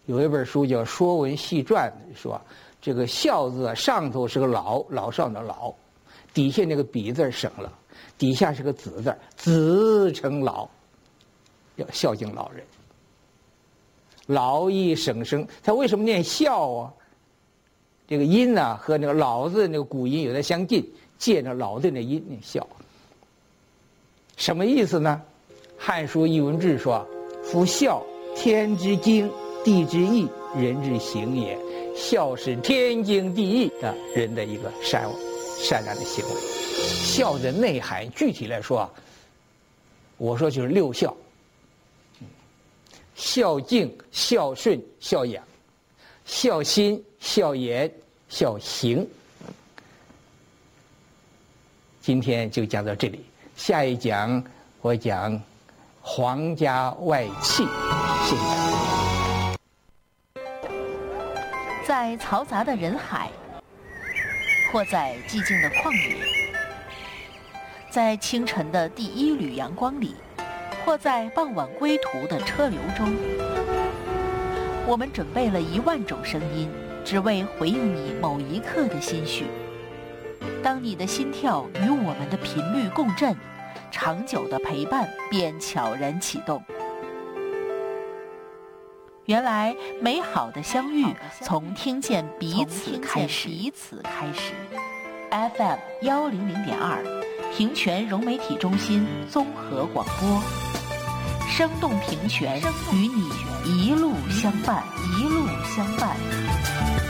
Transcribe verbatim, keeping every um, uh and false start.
有一本书叫《说文系传》，说这个孝字啊，上头是个老，老少的老，底下那个比字省了，底下是个子字，子成老，要孝敬老人。老亦省生，他为什么念孝啊？这个音呢、啊、和那个老字那个古音有点相近，借着老的那音念孝。什么意思呢？《汉书·艺文志》说：“夫孝，天之经，地之义，人之行也。孝是天经地义的人的一个善善良的行为。孝的内涵，具体来说啊，我说就是六孝：孝敬、孝顺、孝养、孝心、孝言、孝行。今天就讲到这里，下一讲我讲皇家外戚。谢谢大家。 在嘈杂的人海，或在寂静的旷野，在清晨的第一缕阳光里，或在傍晚归途的车流中，我们准备了一万种声音，只为回应你某一刻的心绪。当你的心跳与我们的频率共振，长久的陪伴便悄然启动。原来美好的相遇从听见彼此开始。彼此开始。F M 幺零零点二，平泉融媒体中心综合广播，生动平泉，与你一路相伴，一路相伴。